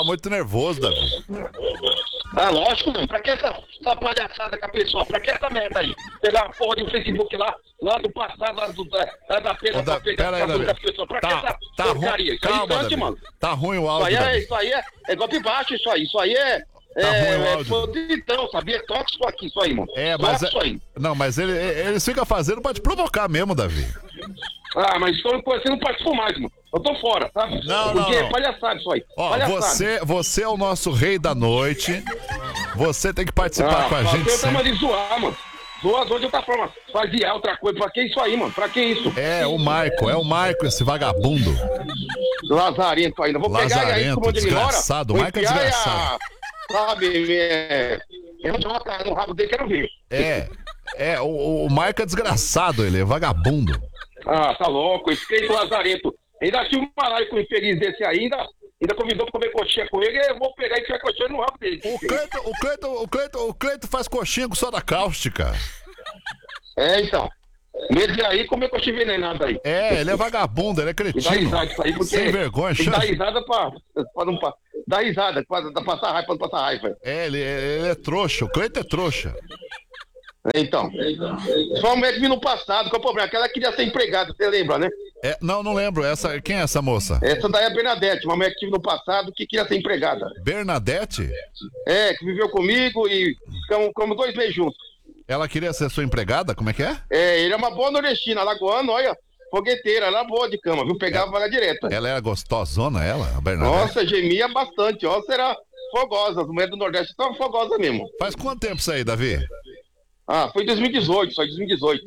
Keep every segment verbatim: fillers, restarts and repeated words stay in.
tá muito nervoso, Davi. Ah, lógico, mano. Pra que essa, essa palhaçada com a pessoa? Pra que essa merda aí? Pegar a porra do Facebook lá, lá do passado, lá, do, lá da pena Ô, da- pra pegar pera aí, essa Davi. das pessoas. Pra que Tá, essa tá porcaria? ruim. Isso aí Calma, instante, Davi. mano. Tá ruim o Isso áudio, aí, é, Davi. isso aí é, é golpe baixo, isso aí. Isso aí é. Tá é, ruim o é áudio. podridão, sabia? É tóxico aqui, isso aí, mano. É, mas... Tóxico aí. Não, mas ele, eles ficam fazendo pra te provocar mesmo, Davi. Ah, mas então você não participou mais, mano. Eu tô fora, tá? Não, Porque não, não. é palhaçada isso aí. Ó, palhaçada. você, você é o nosso rei da noite. Você tem que participar Ah, com a gente eu tava sempre. de zoar, mano. Zoar de outra forma. Fazia outra coisa. Pra que isso aí, mano? Pra que isso? É, o Maico, é o Maico, esse vagabundo. Lazarento ainda. Vou pegar ele aí, Lazarento, como ele mora. desgraçado, vou Maico é enfiar e desgraçado. a- Sabe, é... Eu vou jogar no rabo dele, quero ver. É, é, o, o Maico é desgraçado, ele é vagabundo. Ah, tá louco. Esse crente Lazarento. Ainda tinha um maralho com infeliz desse aí, ainda, ainda convidou pra comer coxinha com ele. Eu vou pegar e enfiar coxinha no rabo dele. O Cleito, o Cleito, o Cleito, o Cleito faz coxinha com soda cáustica. É, então. Mesmo aí, comer coxinha envenenada aí. É, ele é vagabundo, ele é E dá cretino. risada isso aí, porque... Sem vergonha, tem que dar chama- risada pra, pra não... Pra, dar risada, pra, pra passar raiva, pra não passar raiva. É, ele, ele é trouxa, o Cleito é trouxa. Então, só uma mulher que viu no passado, qual é o problema? Aquela queria ser empregada, você lembra, né? É, não, não lembro, essa, quem é essa moça? Essa daí é a Bernadette, uma mulher que tive no passado que queria ser empregada. Bernadette? É, que viveu comigo e ficamos, ficamos dois meses juntos. Ela queria ser sua empregada? Como é que é? É, ele é uma boa nordestina, alagoano, olha, fogueteira, ela é boa de cama, viu? Pegava ela direta. Ela era gostosona, ela, a Bernadette? Nossa, gemia bastante, ó, será fogosa, as mulheres do Nordeste são fogosas mesmo. Faz quanto tempo isso aí, Davi? Ah, foi em dois mil e dezoito, foi em dois mil e dezoito.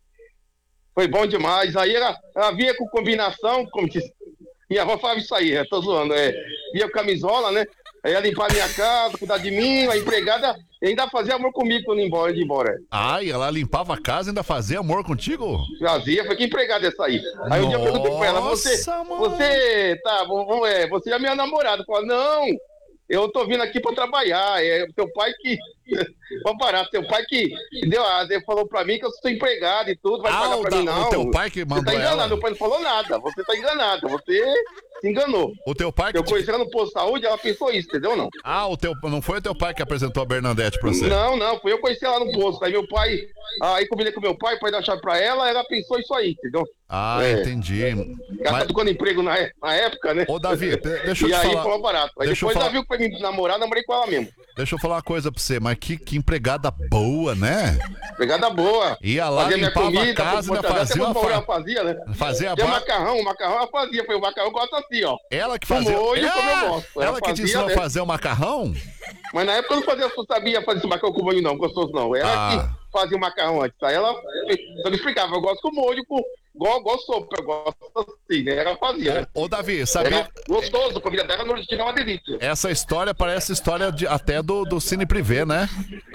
Foi bom demais. Aí ela, ela vinha com combinação, como que minha avó falava isso aí, eu tô zoando, é, vinha com camisola, né? Aí ia limpar a minha casa, cuidar de mim, a empregada ainda fazia amor comigo quando ia embora, ia embora. Ai, ela limpava a casa e ainda fazia amor contigo? Fazia, foi que empregada essa aí. Aí um dia eu perguntei pra ela, você, Nossa, mano. você, tá, vamos, é, você é minha namorada. Ela falou, não, eu tô vindo aqui pra trabalhar, é o teu pai que, vamos parar, teu pai que deu, a- ele falou pra mim que eu sou empregado e tudo, vai Ah, pagar o pra da- mim não. o teu pai que Você mandou tá enganado, ela. meu pai não falou nada, você tá enganado, você se enganou. O teu pai que Eu te... conheci ela no posto de saúde, ela pensou isso, entendeu não? Ah, o teu... não foi o teu pai que apresentou a Bernadette pra você? Não, não, foi eu conheci ela no posto, aí meu pai, aí combinei com meu pai, o pai deu a chave pra ela, ela pensou isso aí, entendeu? Ah, É. entendi. Ela tá Mas... tocando emprego na, é- na época, né? Ô, Davi, de- deixa eu E te aí falar... falou barato. Aí Deixa eu depois ela falar- viu que foi me namorar, namorei com ela mesmo. Deixa eu falar uma coisa pra você, mas que, que empregada boa, né? Pegada boa. Ia lá, fazia minha limpava a comida, casa, ainda até fazia quando uma ela fa... fazia, né? Fazia a Tem ba- macarrão, o macarrão ela fazia. Foi o macarrão que eu gosto assim, ó. Ela que Com fazia... molho, É! como eu gosto. Ela, Ela que te fazia, ensinou né? a fazer o macarrão? Mas na época eu não fazia, eu sabia fazer esse macarrão com molho, não, gostoso não. Ela Ah. que fazia o macarrão antes. Aí ela, eu me explicava, eu gosto com molho, com, igual, igual sopa, eu gosto assim, né? Ela fazia, né? Ô, Davi, sabia... Era gostoso, a comida dela não tinha uma delícia. Essa história parece história de, até do, do Cine Privé, né?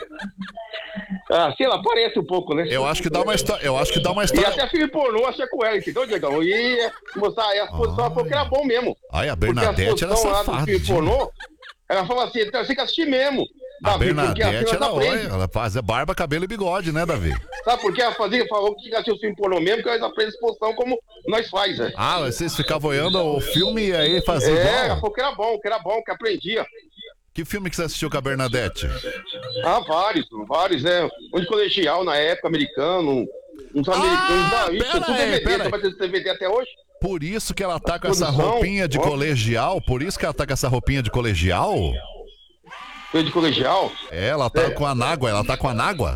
Ah, sei lá, parece um pouco, né? Eu acho que dá uma história. Eu acho que dá uma E história. até filme pornô, achei com ela, entendeu, Diegão? E moçar, aí a exposição ela falou que era bom mesmo. Ai, a Porque Bernadette era exposição lá do safada. filme Dino. pornô, ela falou assim, então você tem que assistir mesmo. A Davi, porque assim Bernadette nós era aprende. olha, ela fazia barba, cabelo e bigode, né, Davi? Sabe por que ela fazia? Falou que tinha que assistir o filme pornô mesmo, que nós aprendemos exposição como nós faz, né? Ah, vocês ficavam olhando o filme e aí faziam É, ela igual? falou que era bom, que era bom, que aprendia. Que filme que você assistiu com a Bernadette? Ah, vários, vários, né? Um de colegial na época, americano, uns americanos. Ah, Ah, isso, pera tudo aí, D V D, pera só vai ter D V D até hoje. Por isso que ela tá com essa Produção, roupinha de ó. colegial? Por isso que ela tá com essa roupinha de colegial? Filme de colegial. É, ela tá É. com a nágua, ela tá com a nágua?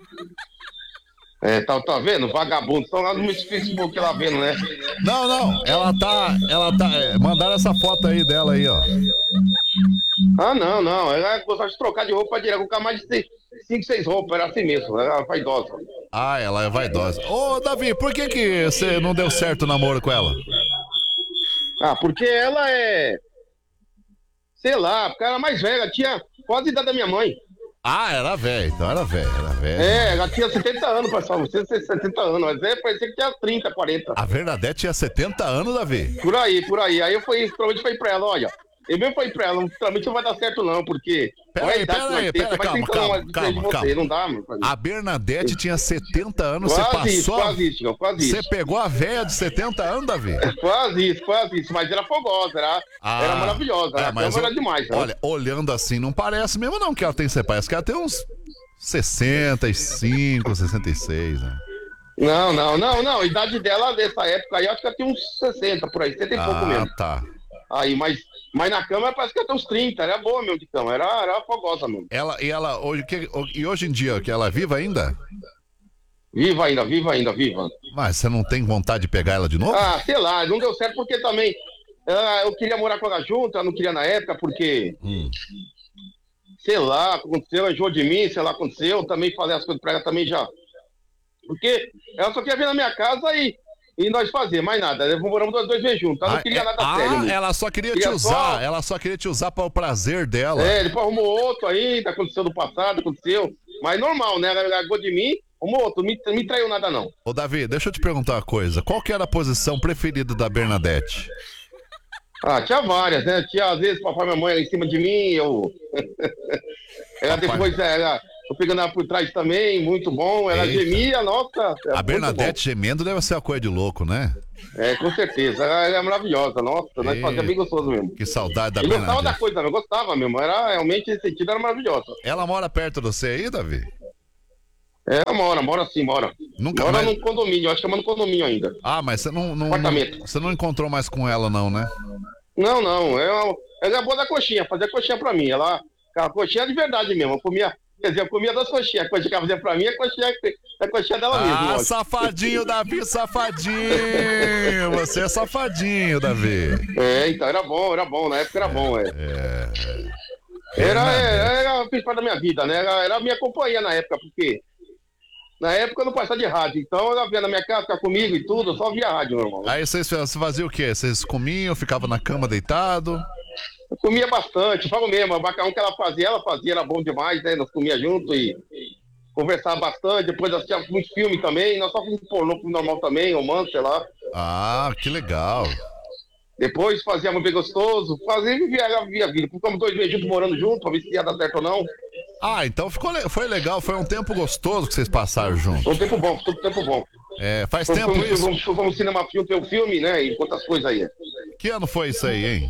É, tá, tá vendo? Vagabundo. Estão lá no meu Facebook lá vendo, né? Não, não, ela tá, ela tá, é, mandaram essa foto aí dela aí, ó. Ah, não, não. Ela gostava de trocar de roupa direto, colocar mais de cinco, seis roupas, era assim mesmo. Ela era vaidosa. Ah, ela é vaidosa. Ô, Davi, por que que você não deu certo o namoro com ela? Ah, porque ela é. Sei lá, porque ela era mais velha, tinha quase a idade da minha mãe. Ah, era velha, então era velha, era velha. É, ela tinha setenta anos, pessoal. Não sei se é setenta anos, mas é, parecia que tinha trinta, quarenta. A Bernadette tinha setenta anos, Davi. Por aí, por aí. Aí eu fui, provavelmente falei pra ela, olha, Eu mesmo falei pra ela, realmente não vai dar certo não, porque... Pera aí, pera aí, pera, calma, calma, calma, calma. Não dá, meu. A Bernadette tinha setenta anos, quase você passou... Isso, quase isso, Chicão, quase Você isso. pegou a véia de setenta anos, Davi? Quase isso, quase isso, mas era fogosa, era, Ah, era maravilhosa, é, a mas cama eu- era demais. Né? Olha, olhando assim, não parece mesmo não que ela tem... Parece que ela tem uns sessenta e cinco, sessenta e seis, né? Não, não, não, não, a idade dela dessa época aí, acho que ela tem uns sessenta por aí, sessenta e pouco Ah, mesmo. tá. Aí, mas, mas na cama parece que ela tem uns trinta, era boa mesmo de cama, era, era fogosa mesmo. Ela, e ela, hoje, que, e hoje em dia, que ela é viva ainda? Viva ainda, viva ainda, viva. Mas você não tem vontade de pegar ela de novo? Ah, sei lá, não deu certo porque também ah, eu queria morar com ela junto, ela não queria na época, porque, Hum. sei lá, aconteceu, ela enjoou de mim, sei lá, aconteceu, também falei as coisas pra ela também já. Porque ela só queria vir na minha casa e, e nós fazer, mais nada. Nós moramos dois, dois vezes juntos, ela não Ah, queria é- nada ah, sério. né? ela só queria, Queria te só- usar, ela só queria te usar para o prazer dela. É, depois arrumou outro ainda, aconteceu no passado, aconteceu. Mas normal, né? Ela largou de mim, arrumou outro, não me, não me traiu nada não. Ô Davi, deixa eu te perguntar uma coisa. Qual que era a posição preferida da Bernadette? Ah, tinha várias, né? Tinha, às vezes, papai e minha mãe era em cima de mim, eu. ela Papai. depois, ela, eu pegando ela por trás também, muito bom. Ela Eita. gemia, nossa. A Bernadette gemendo deve ser uma coisa de louco, né? bom. É, com certeza. Ela, ela é maravilhosa, nossa, nós Eita. fazíamos bem gostoso mesmo. Que saudade da Eu gostava da Bernadette. coisa, eu gostava mesmo. Era realmente, nesse sentido, era maravilhosa. Ela mora perto de você aí, Davi? É, ela mora, mora sim, mora. Nunca mora mais- num condomínio, acho que é no condomínio ainda. Ah, mas você não, não, Apartamento. não- você não encontrou mais com ela não, né? Não, não, é uma- ela é boa da coxinha, fazia coxinha pra mim. Ela, a coxinha de verdade mesmo. Eu comia, quer dizer, eu comia duas coxinhas. A coxinha que ela fazia pra mim, a coxinha, a coxinha dela mesmo. Ah, lógico. safadinho, Davi, safadinho! Você é safadinho, Davi. É, então era bom, era bom, na época era bom, é. É. Era, Bernadette. era, era, fez parte da minha vida, né? Era, era a minha companhia na época, porque na época eu não passava de rádio, então ela vinha na minha casa, ficava comigo e tudo, eu só via rádio, meu irmão. Aí vocês você fazia o quê? Vocês comiam, ficavam na cama deitado? Eu comia bastante, falo mesmo, o macarrão que ela fazia, ela fazia, era bom demais, né? Nós comia junto e conversava bastante, depois assistia muito filme também, nós só fomos pornô normal também, romance, sei lá. Ah, que legal. Depois fazíamos bem gostoso, fazia e vivia, vivia a vida. Ficamos dois meses juntos, morando junto, pra ver se ia dar certo ou não. Ah, então ficou, le- foi legal, foi um tempo gostoso que vocês passaram juntos. Foi um tempo bom, foi um tempo bom. É, faz Fomos, tempo fomos, isso? fomos, fomos no cinema filme, ter um filme, né? E quantas coisas aí. Que ano foi isso aí, hein?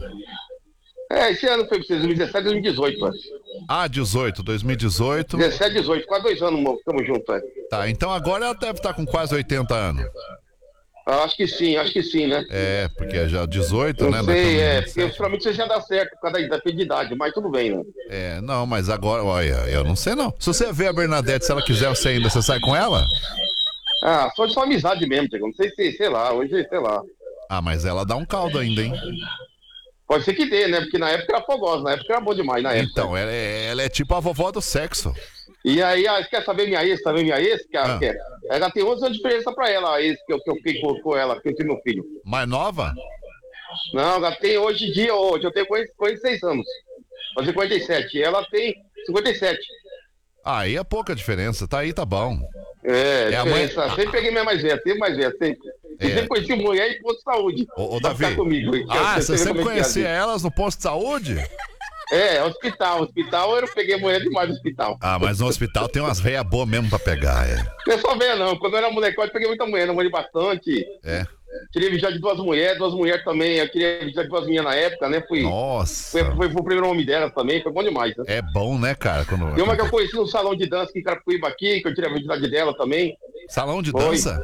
É, esse ano foi dois mil e dezessete, dois mil e dezoito, é. Ah, dezoito, dois mil e dezoito. dezessete, dezoito, quase dois anos mo- ficamos juntos, é. Tá, então agora ela deve estar com quase oitenta anos. Ah, acho que sim, acho que sim, né? É, porque já dezoito, Não né? sei, é, Nós porque estamos pra mim isso já dá certo, por causa da, da de idade, mas tudo bem, né? É, não, mas agora, olha, eu não sei não. Se você vê a Bernadette, se ela quiser você ainda, você sai com ela? Ah, só de só amizade mesmo, Tiago. Não sei se, sei lá, hoje, sei lá. Ah, mas ela dá um caldo ainda, hein? Pode ser que dê, né? Porque na época era fogosa, na época era bom demais, na época. Então, ela é, ela é tipo a vovó do sexo. E aí, ah, quer saber minha ex, saber minha ex? Que, a- Ah. que é- ela tem onze anos de diferença pra ela, a ex que eu, que eu fiquei com, com ela, que eu tive meu filho. Mais nova? Não, ela tem hoje em dia, hoje, eu tenho quarenta e seis anos. Fazer quarenta e sete. E ela tem cinquenta e sete. Ah, aí é pouca diferença, tá aí, tá bom. É, É a mãe- diferença. Sempre peguei minha mais velha, sempre mais velha, sempre. E É. sempre conheci mulher e posto de saúde. Ô, ô, pra Davi. ficar comigo. Que Ah, eu- você eu sei sempre como é que é, conhecia elas no posto de saúde? É, hospital. Hospital eu peguei mulher demais no hospital. Ah, mas no hospital tem umas veias boas mesmo pra pegar, é. Não é só velha, não. Quando eu era molecote, eu peguei muita mulher, namorei bastante. É. Queria viajar de duas mulheres, duas mulheres também. Eu queria viajar de duas minhas na época, né? Fui, Nossa. foi, foi, foi o primeiro nome delas também, foi bom demais, né? É bom, né, cara? Quando... Tem uma que eu conheci no salão de dança aqui em Carapicuíba aqui, que eu tirei a virgindade dela também. Salão de Foi. dança?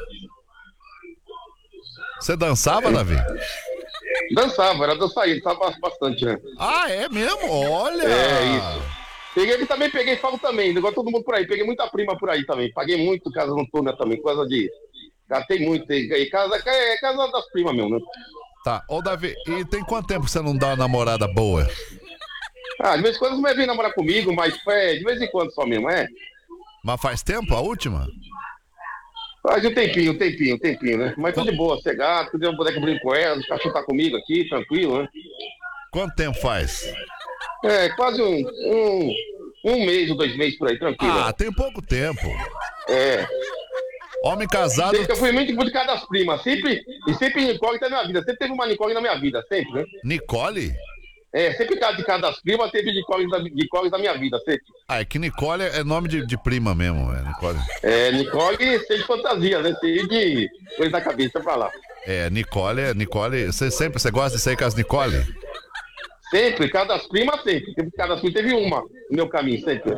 Você dançava, Davi? Dançava, era dançarina, dançava bastante, né? Ah, é mesmo? Olha! É, isso. Peguei também, peguei fogo também, igual todo mundo por aí. Peguei muita prima por aí também. Paguei muito casa noturna também, por causa de. Gastei muito. E e casa, é casa das primas mesmo, né? Tá, ô Davi, e tem quanto tempo que você não dá uma namorada boa? Ah, de vez em quando você vai vir namorar comigo, mas é de vez em quando só mesmo, é? Mas faz tempo, a última? Faz um tempinho, um tempinho, um tempinho, né? Mas tudo de boa, cegado, tudo de boneca brinco com ela, os cachorros tá comigo aqui, tranquilo, né? Quanto tempo faz? É, quase um, um, um mês ou dois meses por aí, tranquilo. Ah, tem pouco tempo. É. Homem casado. Sempre que eu fui muito por causa das primas, sempre, e sempre incógnita na minha vida, sempre teve uma incógnita na minha vida, sempre, né? Nicole? É, sempre casa de casa das primas, teve Nicole da, Nicole da minha vida, sempre. Ah, é que Nicole é nome de, de prima mesmo, é Nicole. É, Nicole cheio de fantasia, né? Cheio de coisa na cabeça pra lá. É, Nicole, Nicole, você sempre, você gosta de sair com as Nicole? Sempre, casa das primas sempre. Cada das primas teve uma no meu caminho, sempre.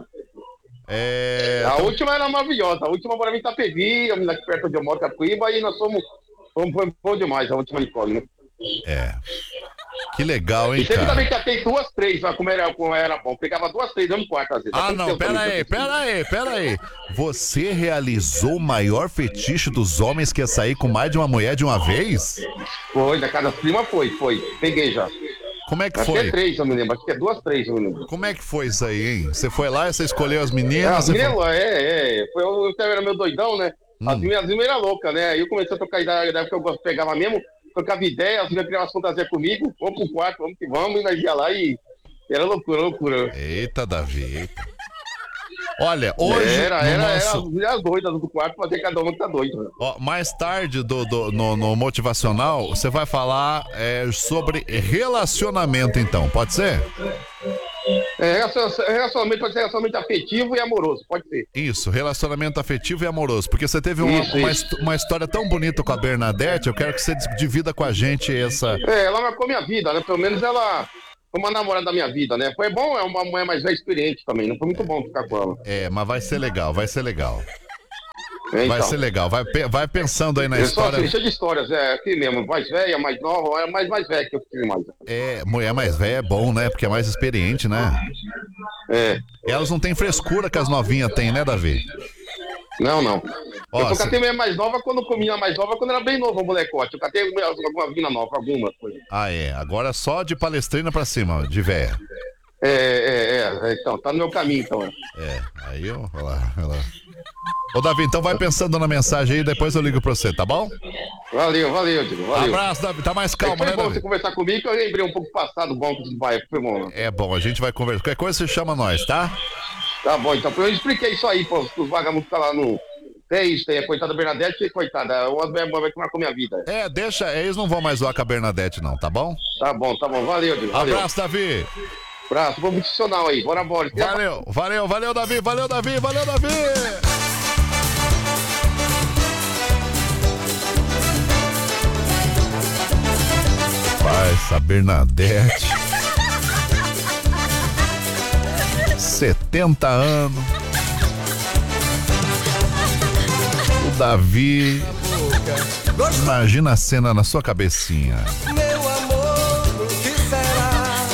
É... A última era maravilhosa, a última mora em Itapevi, a menina aqui perto de eu moro, Capiba, e nós fomos, fomos, fomos bom demais, a última Nicole, né? É. Que legal, hein, e sempre cara? também catei duas, três, como era, como era bom. Pegava duas, três, no quarto, às vezes. Ah, não, pera aí, pera aí, pera aí. Você realizou o maior fetiche dos homens que é sair com mais de uma mulher de uma vez? Foi, da casa das primas foi, foi. Peguei já. Como é que acho foi? Acho que é três, eu me lembro. Acho que é duas, três, eu me lembro. Como é que foi isso aí, hein? Você foi lá e você escolheu as meninas? É, as meninas, foi... é, é. Foi, eu, eu era meu doidão, né? Hum. As meninas, as meninas eram loucas, né? Aí eu comecei a trocar ideia, da época que eu pegava mesmo, trocava ideia, as meninas criavam as fantasias comigo, vamos pro quarto, vamos que vamos, e nós ia lá e era loucura, loucura. Eita, Davi, eita. Olha, hoje. Era, era, nosso... era as doidas do quarto, fazer cada uma que tá doida. Ó, mais tarde do, do, no, no Motivacional, você vai falar é, sobre relacionamento, então, pode ser? É, relacionamento pode ser relacionamento afetivo e amoroso, pode ser. Isso, relacionamento afetivo e amoroso. Porque você teve uma, isso, uma, isso. uma história tão bonita com a Bernadette, eu quero que você divida com a gente essa. É, ela marcou minha vida, né? Pelo menos ela. Foi uma namorada da minha vida, né? Foi bom, é uma mulher mais velha, experiente também. Não foi muito bom ficar com ela. É, mas vai ser legal, vai ser legal. É, então. Vai ser legal, vai, vai pensando aí na eu história. Só, cheio de histórias, é aqui mesmo, mais velha, mais nova, é mais, mais velha que eu tive mais. É, mulher mais velha é bom, né? Porque é mais experiente, né? É. Elas não têm frescura que as novinhas têm, né, Davi? Não, não. Ó, eu cê... catei mulher mais nova quando comia mais nova, quando era bem nova, molecote. Eu catei alguma menina nova, alguma coisa. Ah, é. Agora só de palestrina pra cima, de véia. É, é, é. Então, tá no meu caminho, então. É, aí eu. Olha lá, olha lá. Ô, Davi, então vai pensando na mensagem aí, depois eu ligo pra você, tá bom? Valeu, valeu, Diego. Valeu. Abraço, Davi. Tá mais calmo, é, foi né, bom Davi? você conversar comigo, que eu lembrei um pouco do passado bom do bairro. Foi bom, né? É bom, a gente vai conversar. Qualquer coisa você chama nós, tá? Tá bom, então. Eu expliquei isso aí, pô, os vagabundos que tá lá no. Tem isso, tem a coitada Bernadette, coitada. Uma mulher que marcou minha vida. É, deixa, eles não vão mais zoar com a Bernadette, não, tá bom? Tá bom, tá bom. Valeu, Diego. Valeu. Abraço, Davi. Abraço, vamos profissional aí. Bora, bora. Valeu, valeu, valeu, Davi, valeu, Davi, valeu, Davi. Vai, essa Bernadette. setenta anos. O Davi. Imagina a cena na sua cabecinha. Meu amor, o que será?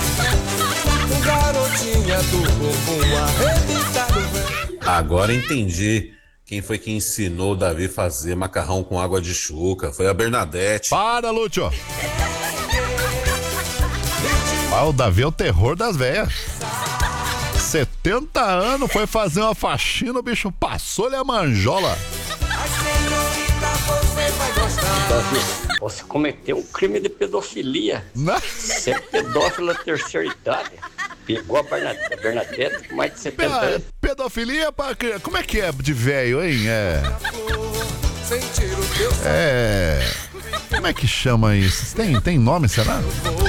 Garotinha do bumbum arrebitado. Agora entendi quem foi que ensinou o Davi a fazer macarrão com água de chuca. Foi a Bernadette. Para, Lúcio. Ah, o Davi é o terror das velhas. setenta anos, foi fazer uma faxina, o bicho passou-lhe a manjola. Davi, você cometeu um crime de pedofilia. Não. Você é pedófilo da terceira idade. Pegou a Bernadette, Bernadette com mais de setenta anos. Pedofilia pra criança. Como é que é de velho, hein? É. É. Como é que chama isso? Tem, tem nome, será?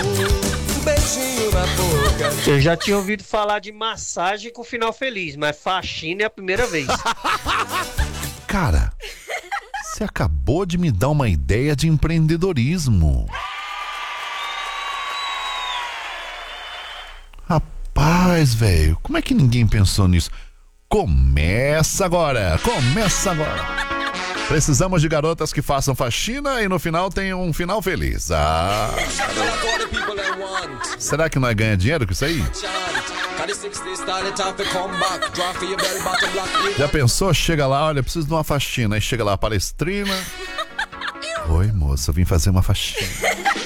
Eu já tinha ouvido falar de massagem com final feliz, mas faxina é a primeira vez. Cara, você acabou de me dar uma ideia de empreendedorismo. Rapaz, velho, como é que ninguém pensou nisso? Começa agora, começa agora. Precisamos de garotas que façam faxina e no final tenham um final feliz. Ah. Será que nós ganhamos dinheiro com isso aí? Já pensou? Chega lá, olha, preciso de uma faxina. Aí chega lá a palestrina. Oi, moça, eu vim fazer uma faxina.